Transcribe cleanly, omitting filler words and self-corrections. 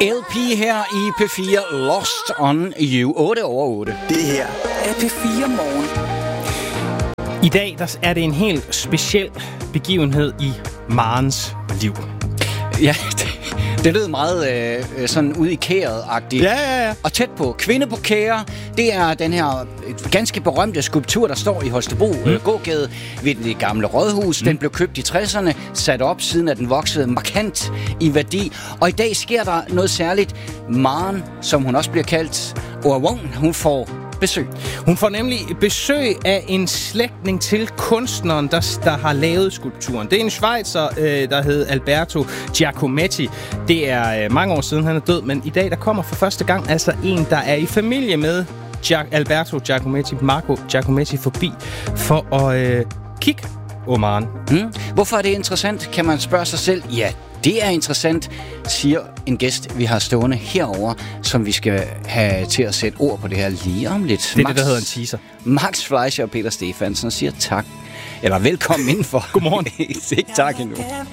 LP her i P4, Lost on You, 8/8. Det her er P4 Morgen. I dag der er det en helt speciel begivenhed i Marens liv. Ja, det lød meget sådan ud i kæret-agtigt. Ja. Og tæt på. Kvinde på kære, det er den her ganske berømte skulptur, der står i Holstebro gågade ved det gamle rådhus. Den blev købt i 60'erne, sat op siden at den voksede markant i værdi. Og i dag sker der noget særligt. Maren, som hun også bliver kaldt, hun får besøg. Hun får nemlig besøg af en slægtning til kunstneren, der har lavet skulpturen. Det er en schweizer, der hed Alberto Giacometti. Det er mange år siden, han er død, men i dag der kommer for første gang altså en, der er i familie med Alberto Giacometti, Marco Giacometti, forbi for at kigge på Maren. Hvorfor er det interessant, kan man spørge sig selv. Ja, det er interessant, siger en gæst, vi har stående herover, som vi skal have til at sætte ord på det her lige om lidt. Det er det, der hedder en teaser. Max Fleischer og Peter Stefansen siger tak. Eller velkommen indenfor. Godmorgen. Ikke tak endnu.